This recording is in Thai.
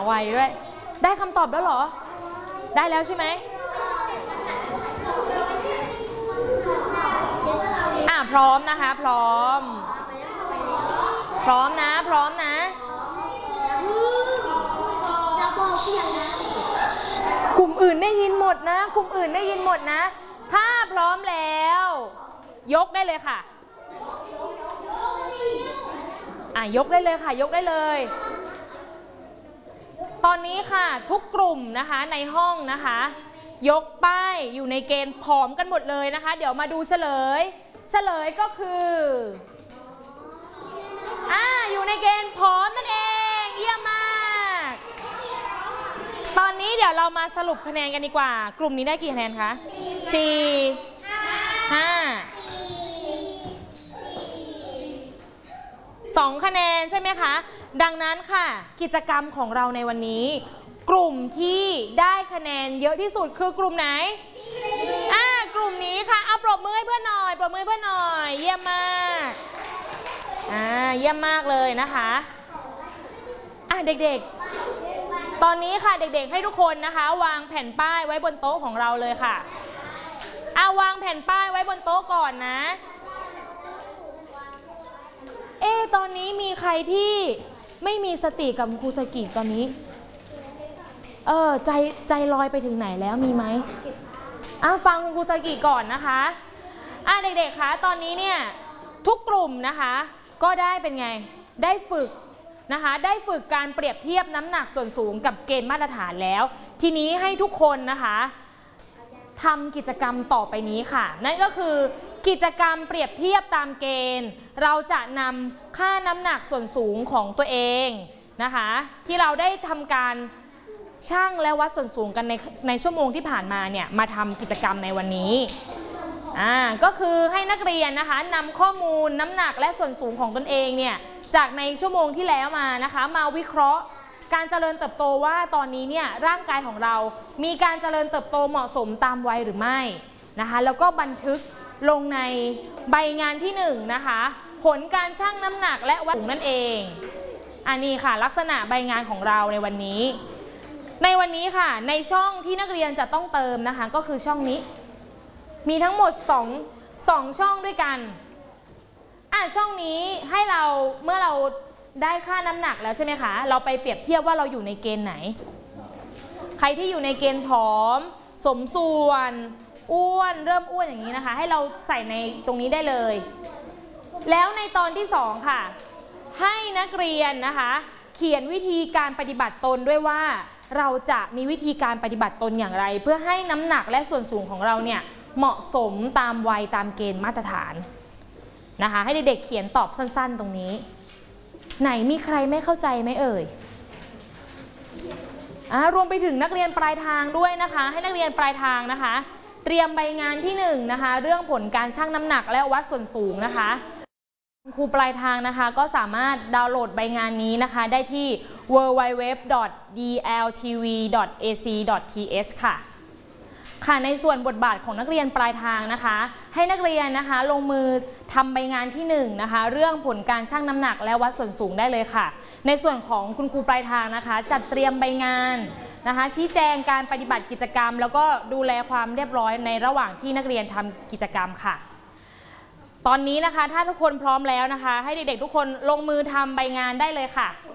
ไวด้วยได้คำตอบแล้วเหรอได้แล้วใช่ไหมพร้อมนะคะพร้อมนะพร้อมนะกลุ่มอื่นได้ยินหมดนะกลุ่มอื่นได้ยินหมดนะถ้าพร้อมแล้วยกได้เลยค่ะยกได้เลยค่ะยกได้เลยตอนนี้ค่ะทุกกลุ่มนะคะในห้องนะคะยกป้ายอยู่ในเกณฑ์พร้อมกันหมดเลยนะคะเดี๋ยวมาดูเฉลยก็คืออยู่ในเกณฑ์พร้อมนั่นเองเยี่ยมมากตอนนี้เดี๋ยวเรามาสรุปคะแนนกันดีกว่ากลุ่มนี้ได้กี่คะแนนคะ2 คะแนนใช่ไหมคะดังนั้นค่ะกิจกรรมของเราในวันนี้กลุ่มที่ได้คะแนนเยอะที่สุดคือกลุ่มไหนกลุ่มนี้ค่ะเอาปรบมือให้เพื่อนหน่อยปรบมือให้เพื่อนหน่อยเยี่ยมมากเยี่ยมมากเลยนะคะเด็กๆตอนนี้ค่ะเด็กๆให้ทุกคนนะคะวางแผ่นป้ายไว้บนโต๊ะของเราเลยค่ะวางแผ่นป้ายไว้บนโต๊ะก่อนนะตอนนี้มีใครที่ไม่มีสติกับครูสกิตอนนี้ใจลอยไปถึงไหนแล้วมีไหมฟังครูสกิก่อนนะคะเด็กๆคะตอนนี้เนี่ยทุกกลุ่มนะคะก็ได้เป็นไงได้ฝึกนะคะได้ฝึกการเปรียบเทียบน้ำหนักส่วนสูงกับเกณฑ์มาตรฐานแล้วทีนี้ให้ทุกคนนะคะทำกิจกรรมต่อไปนี้ค่ะนั่นก็คือกิจกรรมเปรียบเทียบตามเกณฑ์เราจะนำค่าน้ำหนักส่วนสูงของตัวเองนะคะที่เราได้ทำการชั่งและวัดส่วนสูงกันในชั่วโมงที่ผ่านมาเนี่ยมาทำกิจกรรมในวันนี้ก็คือให้นักเรียนนะคะนำข้อมูลน้ำหนักและส่วนสูงของตนเองเนี่ยจากในชั่วโมงที่แล้วมานะคะมาวิเคราะห์การเจริญเติบโตว่าตอนนี้เนี่ยร่างกายของเรามีการเจริญเติบโตเหมาะสมตามวัยหรือไม่นะคะแล้วก็บันทึกลงในใบงานที่1นะคะผลการชั่งน้ำหนักและวัดสูงนั่นเองนี่ค่ะลักษณะใบงานของเราในวันนี้ค่ะในช่องที่นักเรียนจะต้องเติมนะคะก็คือช่องนี้มีทั้งหมด2ช่องด้วยกันช่องนี้ให้เราเมื่อเราได้ค่าน้ำหนักแล้วใช่ไหมคะเราไปเปรียบเทียบว่าเราอยู่ในเกณฑ์ไหนใครที่อยู่ในเกณฑ์ผอมสมส่วนอ้วนเริ่มอ้วนอย่างนี้นะคะให้เราใส่ในตรงนี้ได้เลยแล้วในตอนที่2ค่ะให้นักเรียนนะคะเขียนวิธีการปฏิบัติตนด้วยว่าเราจะมีวิธีการปฏิบัติตนอย่างไรเพื่อให้น้ำหนักและส่วนสูงของเราเนี่ยเหมาะสมตามวัยตามเกณฑ์มาตรฐานนะคะให้เด็กๆเขียนตอบสั้นๆตรงนี้ไหนมีใครไม่เข้าใจไหมเอ่ยรวมไปถึงนักเรียนปลายทางด้วยนะคะให้นักเรียนปลายทางนะคะเตรียมใบงานที่1นะคะเรื่องผลการชั่งน้ำหนักและวัดส่วนสูงนะคะครูปลายทางนะคะก็สามารถดาวน์โหลดใบงานนี้นะคะได้ที่ www.dltv.ac.th ค่ะในส่วนบทบาทของนักเรียนปลายทางนะคะให้นักเรียนนะคะลงมือทำใบงานที่1นะคะเรื่องผลการชั่งน้ำหนักและวัดส่วนสูงได้เลยค่ะในส่วนของคุณครูปลายทางนะคะจัดเตรียมใบงานนะคะชี้แจงการปฏิบัติกิจกรรมแล้วก็ดูแลความเรียบร้อยในระหว่างที่นักเรียนทำกิจกรรมค่ะตอนนี้นะคะถ้าทุกคนพร้อมแล้วนะคะให้เด็กๆทุกคนลงมือทำใบงานได้เลยค่ะ